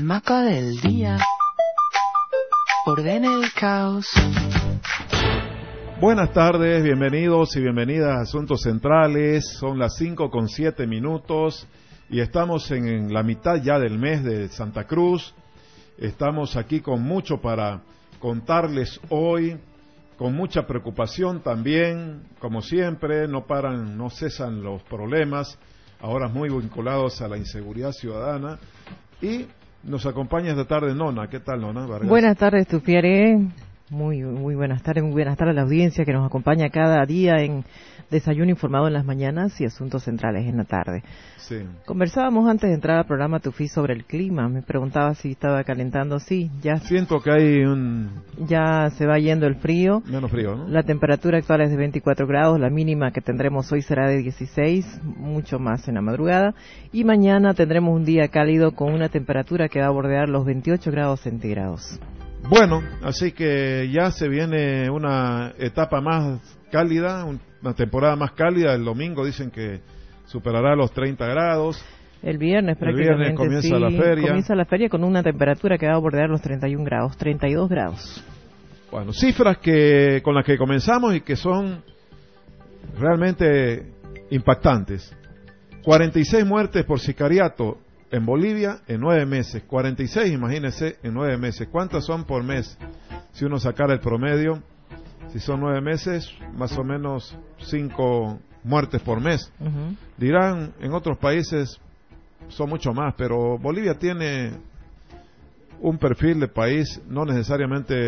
Maca del día. Ordena el caos. Buenas tardes, bienvenidos y bienvenidas a Asuntos Centrales. Son las 5:07 y estamos en la mitad ya del mes de Santa Cruz. Estamos aquí con mucho para contarles hoy, con mucha preocupación también, como siempre, no cesan los problemas, ahora muy vinculados a la inseguridad ciudadana. Y nos acompaña esta tarde Nona. ¿Qué tal, Nona Vargas? Buenas tardes, Tufiare. Muy buenas tardes a la audiencia que nos acompaña cada día en Desayuno Informado en las mañanas y Asuntos Centrales en la tarde. Sí. Conversábamos antes de entrar al programa, Tufi, sobre el clima. Me preguntaba si estaba calentando. Sí, ya. Siento que hay ya se va yendo el frío. Menos frío, ¿no? La temperatura actual es de 24 grados. La mínima que tendremos hoy será de 16, mucho más en la madrugada. Y mañana tendremos un día cálido con una temperatura que va a bordear los 28 grados centígrados. Bueno, así que ya se viene una etapa más cálida, una temporada más cálida. El domingo dicen que superará los 30 grados. El viernes prácticamente. El viernes comienza la feria. Comienza la feria con una temperatura que va a bordear los 31 grados, 32 grados. Bueno, cifras con las que comenzamos y que son realmente impactantes. 46 muertes por sicariato en Bolivia en 9 meses. 46, imagínense, en 9 meses. ¿Cuántas son por mes? Si uno sacara el promedio, si son 9 meses, más o menos 5 muertes por mes. Uh-huh. Dirán, en otros países son mucho más, pero Bolivia tiene un perfil de país no necesariamente